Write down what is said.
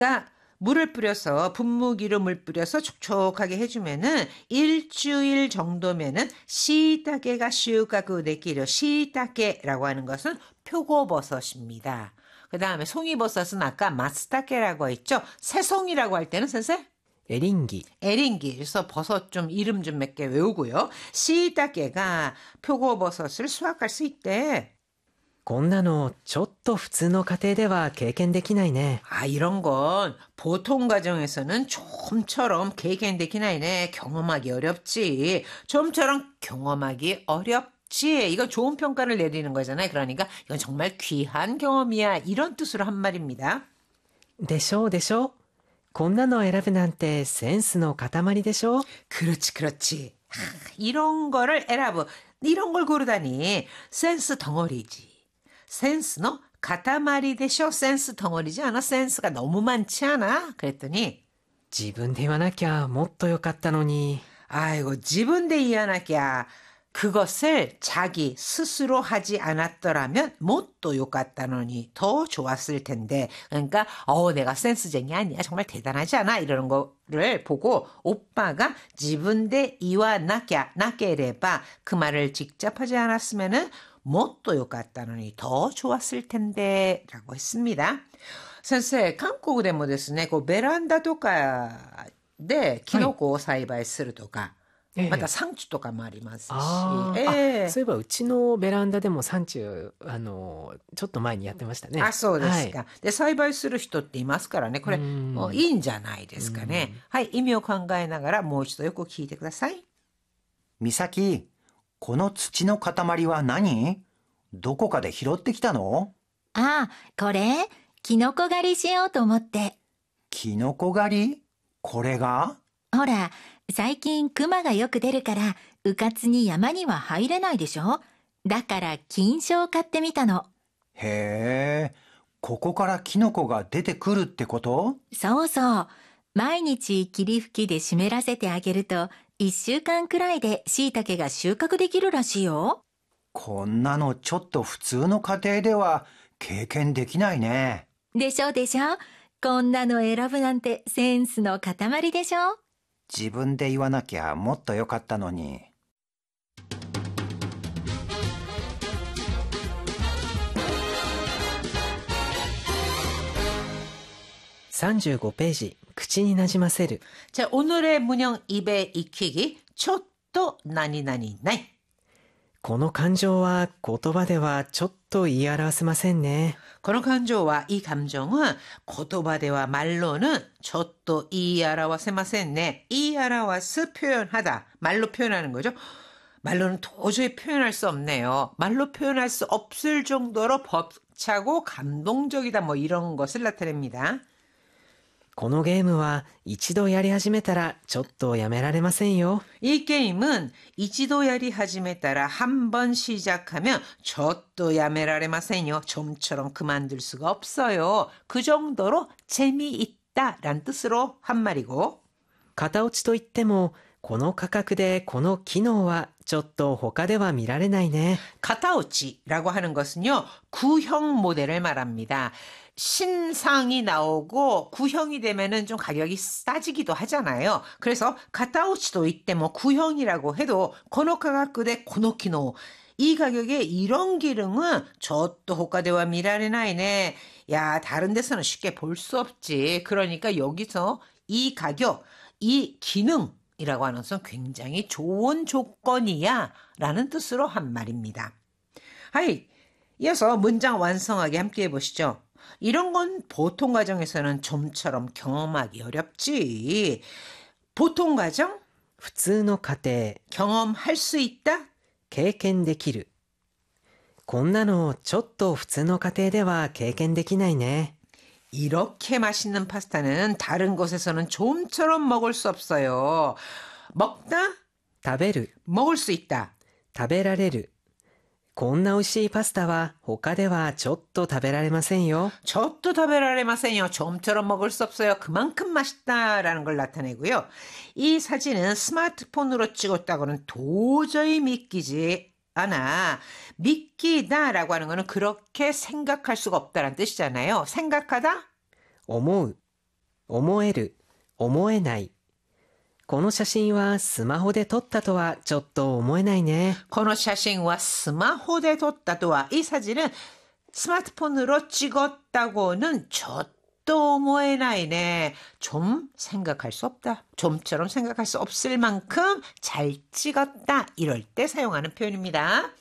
물을 뿌려서 분무기름을 뿌려서 촉촉하게 해주면은 일주일 정도면은 시이타케가収穫できる. 시이타케라고 하는 것은 표고버섯입니다. 그 다음에 송이버섯은 아까 마츠타케라고 했죠. 새송이라고 할 때는 선생? 에린기. 에린기. 그래서 버섯 좀 이름 좀 몇 개 외우고요. 시이타케가 표고버섯을 수확할 수 있대. こんなのちょっと普通の家庭では経験できないね. 아, 이런 건 보통 가정에서는 좀처럼経験できないね. 경험하기 어렵지. 좀처럼 경험하기 어렵지. 이거 좋은 평가를 내리는 거잖아요. 그러니까 이건 정말 귀한 경험이야. 이런 뜻으로 한 말입니다. でしょうでしょう。こんなの選ぶなんてセンスの塊でしょう。 그렇지, 그렇지. 이런 거를 에라브, 이런 걸 고르다니 센스 덩어리지. 센스노 가타마리 되셔. 센스 덩어리지 않아? 센스가 너무 많지 않아? 그랬더니 自分で言わなきゃもっとよかったのに. 아이고, 自分で言わなきゃ. 그것을 자기 스스로 하지 않았더라면 못도 욕같다노니 더 좋았을 텐데. 그러니까 내가 센스쟁이 아니야. 정말 대단하지 않아? 이러는 거를 보고 오빠가 自分で言わなきゃ 나게레바 그 말을 직접 하지 않았으면은 못도 욕같다노니 더 좋았을 텐데 라고 했습니다. 선생, 한국에もですね, ベランダとかでキノコを栽培するとか、また産地とかもありますし。 そういえばうちのベランダでも産地ちょっと前にやってましたね。 あ、そうですか。で、栽培する人っていますからね。これ、いいんじゃないですかね。はい、意味を考えながらもう一度よく聞いてください。 美咲、この土の塊は何？どこかで拾ってきたの？ ああ、これキノコ狩りしようと思って。 キノコ狩り？これが？ ほら、最近クマがよく出るからうかつに山には入れないでしょ。だから菌床を買ってみたの。 へえ、ここからキノコが出てくるってこと？ そうそう。毎日霧吹きで湿らせてあげると1週間くらいで椎茸が収穫できるらしいよ。 こんなのちょっと普通の家庭では経験できないね。 でしょでしょ。こんなの選ぶなんてセンスの塊でしょ。 自分で言わなきゃもっとよかったのに。 35ページ、口になじませる。 자, 오늘의 문형 입에 익히기. ちょっと何々ない。 この感情は言葉ではちょっと言い表せませんね。 この感情は이 감정은 言葉では말로는 ちょっと言い表せませんね. 言い表す 표현하다. 말로 표현하는 거죠. 말로는 도저히 표현할 수 없네요. 말로 표현할 수 없을 정도로 벅차고 감동적이다. 뭐 이런 것을 나타냅니다. このゲームは一度やり始めたらちょっとやめられませんよ。 이 게임은 이지도 야리 하지메따라 한 번 시작하면 저또 야메라레마세요. 좀처럼 그만둘 수가 없어요. 그 정도로 재미있다란 뜻으로 한 말이고. 型落ちといってもこの価格でこの機能はちょっと他では見られないね. 가타오치라고 하는 것은요. 구형 모델을 말합니다. 신상이 나오고 구형이 되면은 좀 가격이 싸지기도 하잖아요. 그래서 가타오치도 이때 뭐 구형이라고 해도 고노가가쿠데 고노키노 이 가격에 이런 기능은 저또 호가대와 미라레나이네. 야, 다른 데서는 쉽게 볼 수 없지. 그러니까 여기서 이 가격, 이 기능이라고 하는 것은 굉장히 좋은 조건이야 라는 뜻으로 한 말입니다. 하이, 이어서 문장 완성하게 함께 해보시죠. 이런 건 보통 가정에서는 좀처럼 경험하기 어렵지. 보통 가정? 普通の家庭 경험할 수 있다? 経験できる。こんなのちょっと普通の家庭では経験できないね。 이렇게 맛있는 파스타는 다른 곳에서는 좀처럼 먹을 수 없어요. 먹다? 食べる 먹을 수 있다. 食べられる。こんな美味しいパスタは他ではちょっと食べられませんよ。 저도 다베라레마세요. 좀처럼 먹을 수 없어요. 그만큼 맛있다라는 걸 나타내고요. 이 사진은 스마트폰으로 찍었다고는 도저히 믿기지 않아. 믿기다라고 하는 거는 그렇게 생각할 수가 없다라는 뜻이잖아요. 생각하다? 思う思える、思えない。この写真はスマホで撮ったとはちょっと思えないね。 この写真は스마호대 뒀다とは 이 사진은 스마트폰으로 찍었다고는 저도 思えないね. 좀 생각할 수 없다. 좀처럼 생각할 수 없을 만큼 잘 찍었다. 이럴 때 사용하는 표현입니다.